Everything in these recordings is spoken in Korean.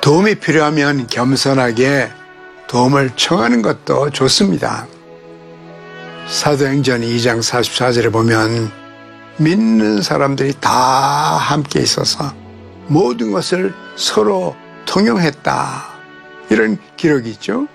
도움이 필요하면 겸손하게 도움을 청하는 것도 좋습니다. 사도행전 2장 44절에 보면 믿는 사람들이 다 함께 있어서 모든 것을 서로 통용했다, 이런 기록이 있죠.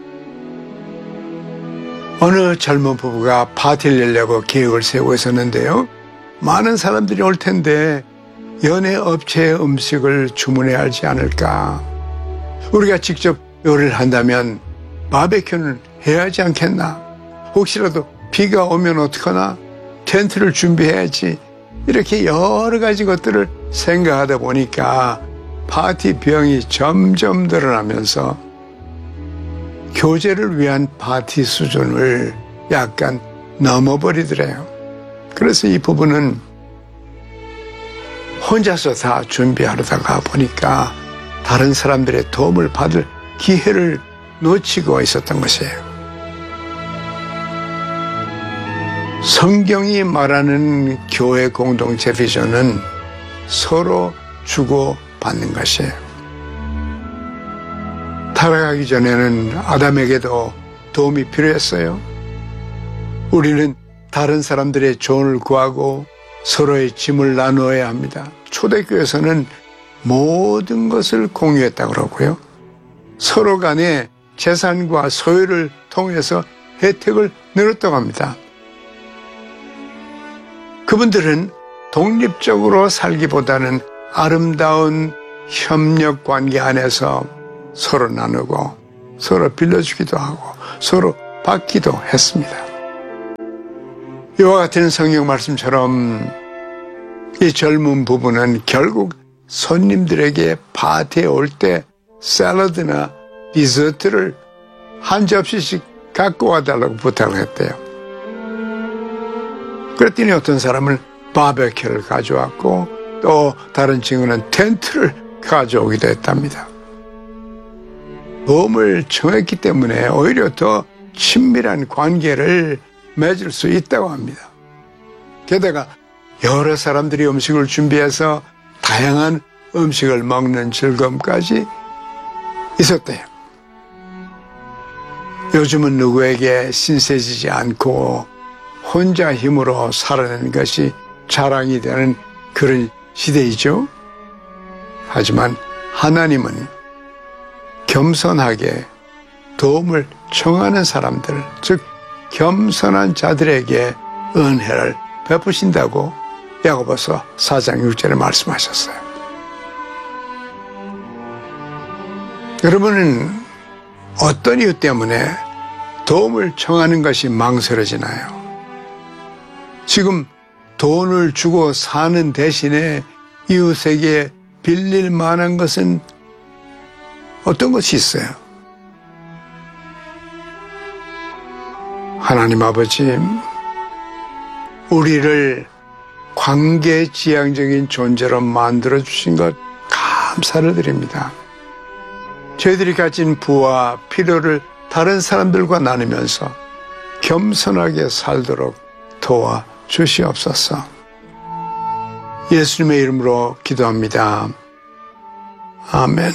어느 젊은 부부가 파티를 열려고 계획을 세우고 있었는데요, 많은 사람들이 올 텐데 연예 업체의 음식을 주문해야 하지 않을까, 우리가 직접 요리를 한다면 바베큐는 해야 하지 않겠나, 혹시라도 비가 오면 어떡하나, 텐트를 준비해야지, 이렇게 여러 가지 것들을 생각하다 보니까 파티 비용이 점점 늘어나면서 교제를 위한 파티 수준을 약간 넘어버리더래요. 그래서 이 부부는 혼자서 다 준비하려다가 보니까 다른 사람들의 도움을 받을 기회를 놓치고 있었던 것이에요. 성경이 말하는 교회 공동체 비전은 서로 주고받는 것이에요. 타락하기 전에는 아담에게도 도움이 필요했어요. 우리는 다른 사람들의 조언을 구하고 서로의 짐을 나누어야 합니다. 초대교회에서는 모든 것을 공유했다고 그러고요, 서로 간에 재산과 소유를 통해서 혜택을 나눴다고 합니다. 그분들은 독립적으로 살기보다는 아름다운 협력 관계 안에서 서로 나누고 서로 빌려주기도 하고 서로 받기도 했습니다. 이와 같은 성경 말씀처럼 이 젊은 부부는 결국 손님들에게 파티에 올 때 샐러드나 디저트를 한 접시씩 갖고 와달라고 부탁을 했대요. 그랬더니 어떤 사람은 바베큐를 가져왔고 또 다른 친구는 텐트를 가져오기도 했답니다. 도움을 청했기 때문에 오히려 더 친밀한 관계를 맺을 수 있다고 합니다. 게다가 여러 사람들이 음식을 준비해서 다양한 음식을 먹는 즐거움까지 있었대요. 요즘은 누구에게 신세지지 않고 혼자 힘으로 살아내는 것이 자랑이 되는 그런 시대이죠. 하지만 하나님은 겸손하게 도움을 청하는 사람들, 즉 겸손한 자들에게 은혜를 베푸신다고 야고보서 4장 6절에 말씀하셨어요. 여러분은 어떤 이유 때문에 도움을 청하는 것이 망설여지나요? 지금 돈을 주고 사는 대신에 이웃에게 빌릴 만한 것은 어떤 것이 있어요? 하나님 아버지, 우리를 관계지향적인 존재로 만들어주신 것 감사를 드립니다. 저희들이 가진 부와 필요를 다른 사람들과 나누면서 겸손하게 살도록 도와주시옵소서. 예수님의 이름으로 기도합니다. 아멘.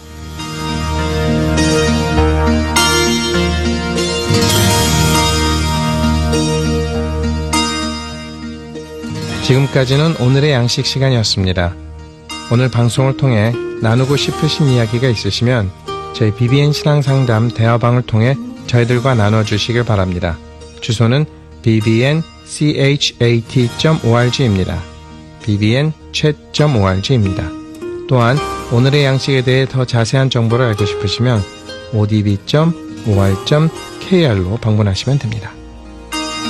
지금까지는 오늘의 양식 시간이었습니다. 오늘 방송을 통해 나누고 싶으신 이야기가 있으시면 저희 BBN 신앙상담 대화방을 통해 저희들과 나눠주시길 바랍니다. 주소는 bbnchat.org입니다. bbnchat.org입니다. 또한 오늘의 양식에 대해 더 자세한 정보를 알고 싶으시면 odb.or.kr로 방문하시면 됩니다.